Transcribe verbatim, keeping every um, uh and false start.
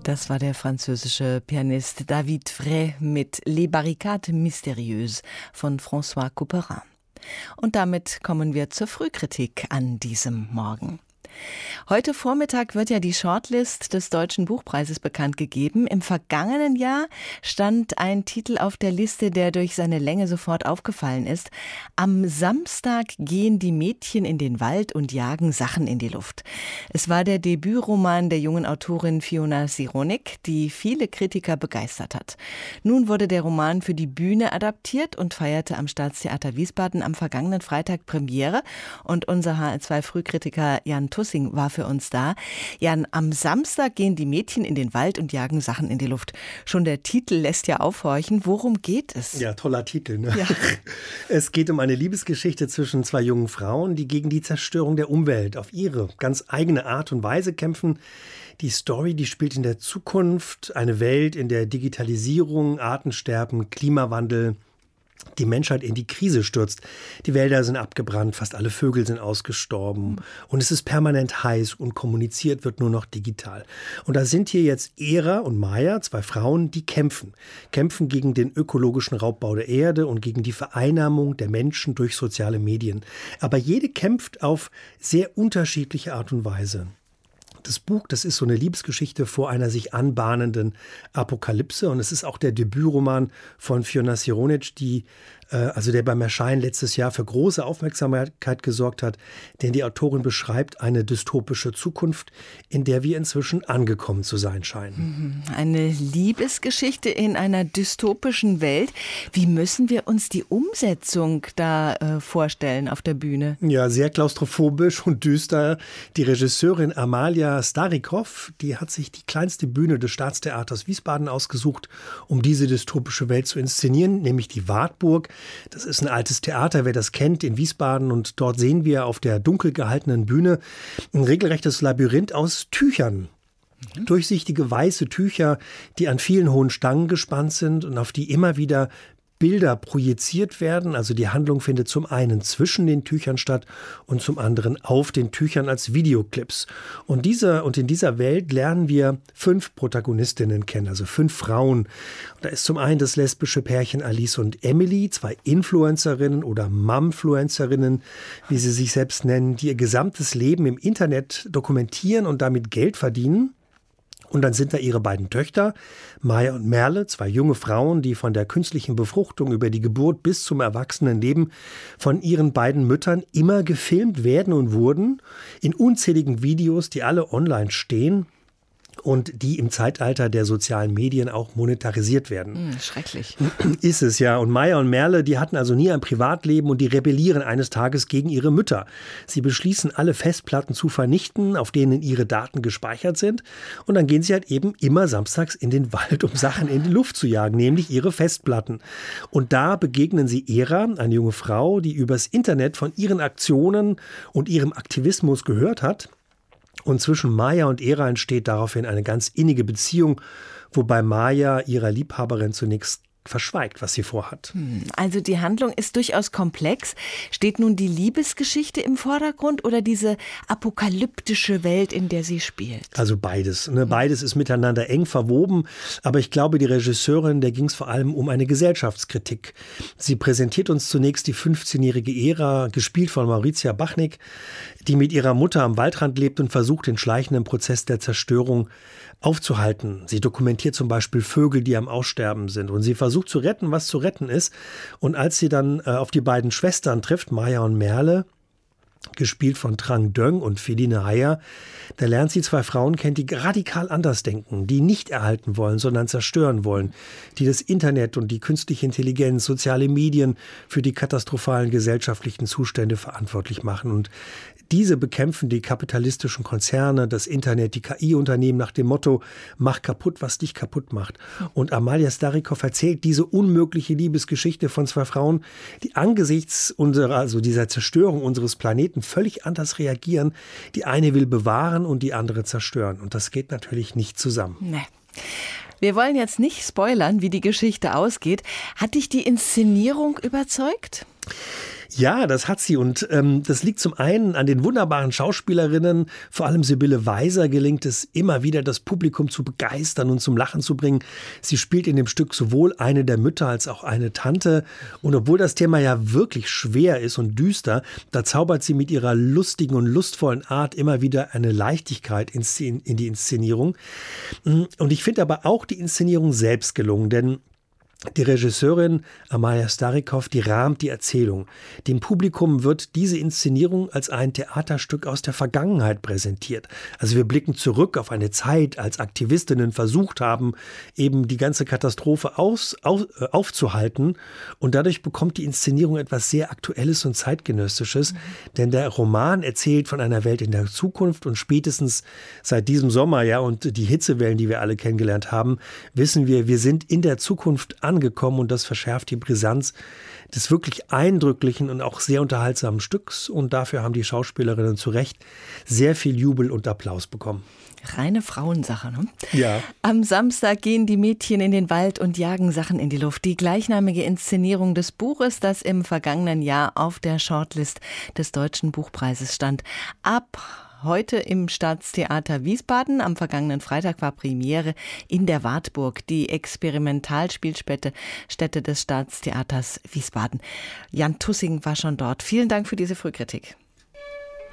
Das war der französische Pianist David Frey mit Les Barricades Mystérieuses von François Couperin. Und damit kommen wir zur Frühkritik an diesem Morgen. Heute Vormittag wird ja die Shortlist des Deutschen Buchpreises bekannt gegeben. Im vergangenen Jahr stand ein Titel auf der Liste, der durch seine Länge sofort aufgefallen ist. Am Samstag gehen die Mädchen in den Wald und jagen Sachen in die Luft. Es war der Debütroman der jungen Autorin Fiona Sironik, die viele Kritiker begeistert hat. Nun wurde der Roman für die Bühne adaptiert und feierte am Staatstheater Wiesbaden am vergangenen Freitag Premiere. Und unser H R zwei Frühkritiker Jan Tussing war für uns da. Jan, am Samstag gehen die Mädchen in den Wald und jagen Sachen in die Luft. Schon der Titel lässt ja aufhorchen. Worum geht es? Ja, toller Titel, ne? Ja. Es geht um eine Liebesgeschichte zwischen zwei jungen Frauen, die gegen die Zerstörung der Umwelt auf ihre ganz eigene Art und Weise kämpfen. Die Story, die spielt in der Zukunft, eine Welt, in der Digitalisierung, Artensterben, Klimawandel die Menschheit in die Krise stürzt. Die Wälder sind abgebrannt, fast alle Vögel sind ausgestorben und es ist permanent heiß und kommuniziert wird nur noch digital. Und da sind hier jetzt Era und Maya, zwei Frauen, die kämpfen. Kämpfen gegen den ökologischen Raubbau der Erde und gegen die Vereinnahmung der Menschen durch soziale Medien. Aber jede kämpft auf sehr unterschiedliche Art und Weise. Das Buch, das ist so eine Liebesgeschichte vor einer sich anbahnenden Apokalypse und es ist auch der Debütroman von Fiona Sironik, die äh, also der beim Erscheinen letztes Jahr für große Aufmerksamkeit gesorgt hat, denn die Autorin beschreibt eine dystopische Zukunft, in der wir inzwischen angekommen zu sein scheinen. Eine Liebesgeschichte in einer dystopischen Welt. Wie müssen wir uns die Umsetzung da äh, vorstellen auf der Bühne? Ja, sehr klaustrophobisch und düster. Die Regisseurin Amalia Starikow, die hat sich die kleinste Bühne des Staatstheaters Wiesbaden ausgesucht, um diese dystopische Welt zu inszenieren, nämlich die Wartburg. Das ist ein altes Theater, wer das kennt, in Wiesbaden. Und dort sehen wir auf der dunkel gehaltenen Bühne ein regelrechtes Labyrinth aus Tüchern. Mhm. Durchsichtige weiße Tücher, die an vielen hohen Stangen gespannt sind und auf die immer wieder Bilder projiziert werden. Also die Handlung findet zum einen zwischen den Tüchern statt und zum anderen auf den Tüchern als Videoclips. Und, diese, und in dieser Welt lernen wir fünf Protagonistinnen kennen, also fünf Frauen. Und da ist zum einen das lesbische Pärchen Alice und Emily, zwei Influencerinnen oder Mumfluencerinnen, wie sie sich selbst nennen, die ihr gesamtes Leben im Internet dokumentieren und damit Geld verdienen. Und dann sind da ihre beiden Töchter, Maya und Merle, zwei junge Frauen, die von der künstlichen Befruchtung über die Geburt bis zum Erwachsenenleben von ihren beiden Müttern immer gefilmt werden und wurden, in unzähligen Videos, die alle online stehen und die im Zeitalter der sozialen Medien auch monetarisiert werden. Hm, schrecklich. Ist es, ja. Und Maya und Merle, die hatten also nie ein Privatleben und die rebellieren eines Tages gegen ihre Mütter. Sie beschließen, alle Festplatten zu vernichten, auf denen ihre Daten gespeichert sind. Und dann gehen sie halt eben immer samstags in den Wald, um Sachen in die Luft zu jagen, nämlich ihre Festplatten. Und da begegnen sie Era, eine junge Frau, die übers Internet von ihren Aktionen und ihrem Aktivismus gehört hat. Und zwischen Maya und Era entsteht daraufhin eine ganz innige Beziehung, wobei Maya ihrer Liebhaberin zunächst verschweigt, was sie vorhat. Also die Handlung ist durchaus komplex. Steht nun die Liebesgeschichte im Vordergrund oder diese apokalyptische Welt, in der sie spielt? Also beides. Ne? Beides ist miteinander eng verwoben. Aber ich glaube, die Regisseurin, der ging es vor allem um eine Gesellschaftskritik. Sie präsentiert uns zunächst die fünfzehnjährige Era, gespielt von Mauritia Bachnick, die mit ihrer Mutter am Waldrand lebt und versucht, den schleichenden Prozess der Zerstörung aufzuhalten. Sie dokumentiert zum Beispiel Vögel, die am Aussterben sind. Und sie versucht zu retten, was zu retten ist. Und als sie dann äh, auf die beiden Schwestern trifft, Maya und Merle, gespielt von Trang Döng und Feline Heyer, da lernt sie zwei Frauen kennen, die radikal anders denken, die nicht erhalten wollen, sondern zerstören wollen, die das Internet und die künstliche Intelligenz, soziale Medien für die katastrophalen gesellschaftlichen Zustände verantwortlich machen. Und diese bekämpfen die kapitalistischen Konzerne, das Internet, die K I-Unternehmen nach dem Motto, mach kaputt, was dich kaputt macht. Und Amalia Starikow erzählt diese unmögliche Liebesgeschichte von zwei Frauen, die angesichts unserer, also dieser Zerstörung unseres Planeten völlig anders reagieren. Die eine will bewahren und die andere zerstören. Und das geht natürlich nicht zusammen. Nee. Wir wollen jetzt nicht spoilern, wie die Geschichte ausgeht. Hat dich die Inszenierung überzeugt? Ja, das hat sie und ähm, das liegt zum einen an den wunderbaren Schauspielerinnen, vor allem Sibylle Weiser gelingt es immer wieder, das Publikum zu begeistern und zum Lachen zu bringen. Sie spielt in dem Stück sowohl eine der Mütter als auch eine Tante und obwohl das Thema ja wirklich schwer ist und düster, da zaubert sie mit ihrer lustigen und lustvollen Art immer wieder eine Leichtigkeit in die Inszenierung. Und ich finde aber auch die Inszenierung selbst gelungen, denn die Regisseurin Amalia Starikow, die rahmt die Erzählung. Dem Publikum wird diese Inszenierung als ein Theaterstück aus der Vergangenheit präsentiert. Also wir blicken zurück auf eine Zeit, als Aktivistinnen versucht haben, eben die ganze Katastrophe aus, auf, äh, aufzuhalten. Und dadurch bekommt die Inszenierung etwas sehr Aktuelles und Zeitgenössisches. Mhm. Denn der Roman erzählt von einer Welt in der Zukunft und spätestens seit diesem Sommer, ja, und die Hitzewellen, die wir alle kennengelernt haben, wissen wir, wir sind in der Zukunft angekommen und das verschärft die Brisanz des wirklich eindrücklichen und auch sehr unterhaltsamen Stücks und dafür haben die Schauspielerinnen zu Recht sehr viel Jubel und Applaus bekommen. Reine Frauensache, ne? Ja. Am Samstag gehen die Mädchen in den Wald und jagen Sachen in die Luft. Die gleichnamige Inszenierung des Buches, das im vergangenen Jahr auf der Shortlist des Deutschen Buchpreises stand. Ab heute im Staatstheater Wiesbaden. Am vergangenen Freitag war Premiere in der Wartburg, die Experimentalspielstätte Stätte des Staatstheaters Wiesbaden. Jan Tussing war schon dort. Vielen Dank für diese Frühkritik.